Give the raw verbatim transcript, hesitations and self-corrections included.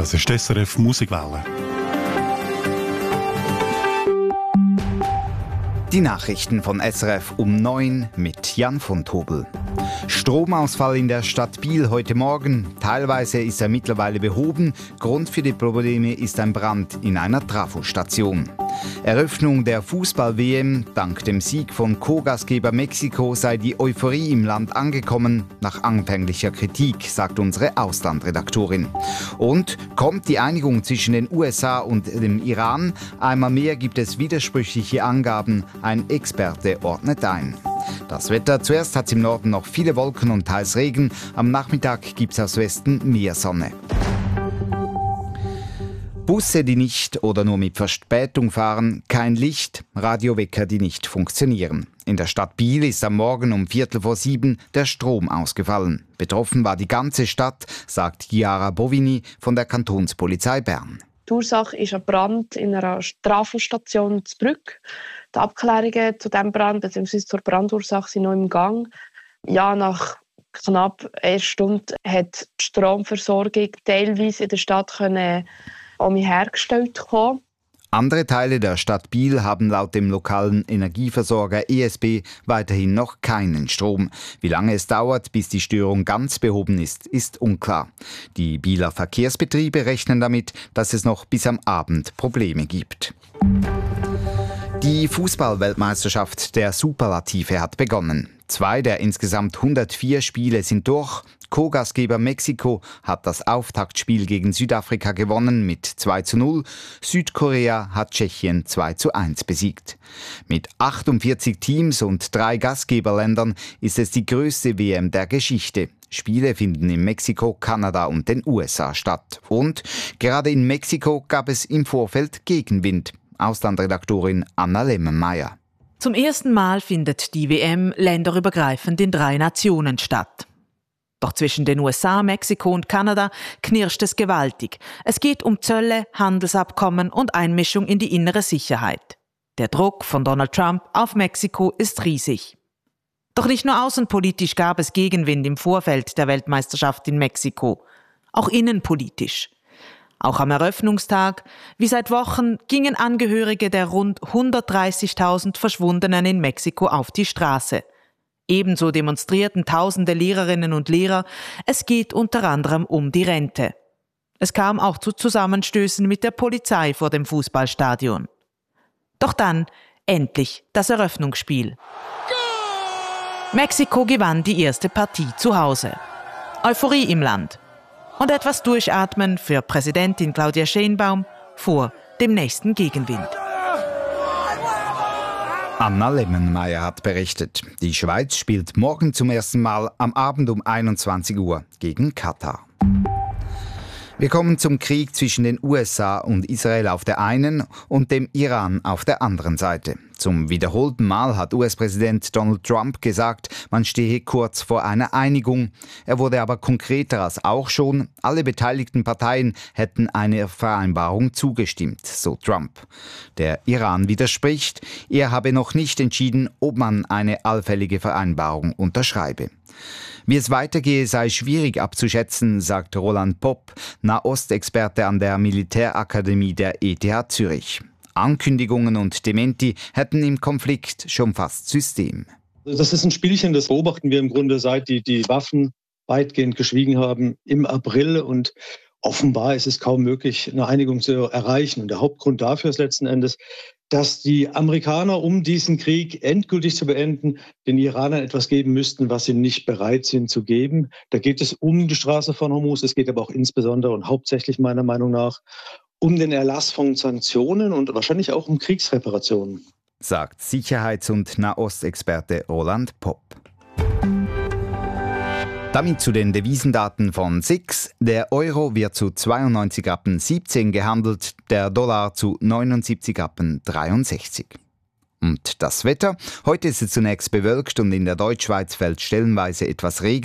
Das ist die S R F Musikwelle. Die Nachrichten von S R F um neun mit Jan von Tobel. Stromausfall in der Stadt Biel heute Morgen. Teilweise ist er mittlerweile behoben. Grund für die Probleme ist ein Brand in einer Trafostation. Eröffnung der Fußball-W M. Dank dem Sieg von Co-Gastgeber Mexiko sei die Euphorie im Land angekommen. Nach anfänglicher Kritik, sagt unsere Auslandredaktorin. Und kommt die Einigung zwischen den U S A und dem Iran? Einmal mehr gibt es widersprüchliche Angaben. Ein Experte ordnet ein. Das Wetter: Zuerst hat es im Norden noch viele Wolken und teils Regen. Am Nachmittag gibt es aus Westen mehr Sonne. Busse, die nicht oder nur mit Verspätung fahren, kein Licht, Radiowecker, die nicht funktionieren. In der Stadt Biel ist am Morgen um Viertel vor sieben der Strom ausgefallen. Betroffen war die ganze Stadt, sagt Chiara Bovini von der Kantonspolizei Bern. Die Ursache ist ein Brand in einer Trafostation zu Brügg. Die Abklärungen zu diesem Brand bzw. zur Brandursache sind noch im Gang. Ja, nach knapp einer Stunde hat die Stromversorgung teilweise in der Stadt können um mich hergestellt kommen. Andere Teile der Stadt Biel haben laut dem lokalen Energieversorger E S B weiterhin noch keinen Strom. Wie lange es dauert, bis die Störung ganz behoben ist, ist unklar. Die Bieler Verkehrsbetriebe rechnen damit, dass es noch bis am Abend Probleme gibt. Die Fußball-Weltmeisterschaft der Superlative hat begonnen. Zwei der insgesamt hundertvier Spiele sind durch. Co-Gastgeber Mexiko hat das Auftaktspiel gegen Südafrika gewonnen mit zwei zu null. Südkorea hat Tschechien zwei zu eins besiegt. Mit achtundvierzig Teams und drei Gastgeberländern ist es die größte W M der Geschichte. Spiele finden in Mexiko, Kanada und den U S A statt. Und gerade in Mexiko gab es im Vorfeld Gegenwind. Auslandredaktorin Anna Lemmenmeier. Zum ersten Mal findet die W M länderübergreifend in drei Nationen statt. Doch zwischen den U S A, Mexiko und Kanada knirscht es gewaltig. Es geht um Zölle, Handelsabkommen und Einmischung in die innere Sicherheit. Der Druck von Donald Trump auf Mexiko ist riesig. Doch nicht nur außenpolitisch gab es Gegenwind im Vorfeld der Weltmeisterschaft in Mexiko, auch innenpolitisch. Auch am Eröffnungstag, wie seit Wochen, gingen Angehörige der rund hundertdreißigtausend Verschwundenen in Mexiko auf die Straße. Ebenso demonstrierten tausende Lehrerinnen und Lehrer. Es geht unter anderem um die Rente. Es kam auch zu Zusammenstößen mit der Polizei vor dem Fußballstadion. Doch dann endlich das Eröffnungsspiel. Mexiko gewann die erste Partie zu Hause. Euphorie im Land. Und etwas Durchatmen für Präsidentin Claudia Sheinbaum vor dem nächsten Gegenwind. Anna Lemmenmeier hat berichtet. Die Schweiz spielt morgen zum ersten Mal am Abend um einundzwanzig Uhr gegen Katar. Wir kommen zum Krieg zwischen den U S A und Israel auf der einen und dem Iran auf der anderen Seite. Zum wiederholten Mal hat U S-Präsident Donald Trump gesagt, man stehe kurz vor einer Einigung. Er wurde aber konkreter als auch schon. Alle beteiligten Parteien hätten einer Vereinbarung zugestimmt, so Trump. Der Iran widerspricht, er habe noch nicht entschieden, ob man eine allfällige Vereinbarung unterschreibe. Wie es weitergehe, sei schwierig abzuschätzen, sagt Roland Popp, Nahostexperte an der Militärakademie der E T H Zürich. Ankündigungen und Dementi hätten im Konflikt schon fast System. Das ist ein Spielchen, das beobachten wir im Grunde seit die, die Waffen weitgehend geschwiegen haben im April. Und offenbar ist es kaum möglich, eine Einigung zu erreichen. Und der Hauptgrund dafür ist letzten Endes, dass die Amerikaner, um diesen Krieg endgültig zu beenden, den Iranern etwas geben müssten, was sie nicht bereit sind zu geben. Da geht es um die Straße von Hormuz, es geht aber auch insbesondere und hauptsächlich meiner Meinung nach um den Erlass von Sanktionen und wahrscheinlich auch um Kriegsreparationen, sagt Sicherheits- und Nahostexperte Roland Popp. Damit zu den Devisendaten von S I X. Der Euro wird zu zweiundneunzig Rappen siebzehn gehandelt, der Dollar zu neunundsiebzig Rappen dreiundsechzig. Und das Wetter? Heute ist es zunächst bewölkt und in der Deutschschweiz fällt stellenweise etwas Regen.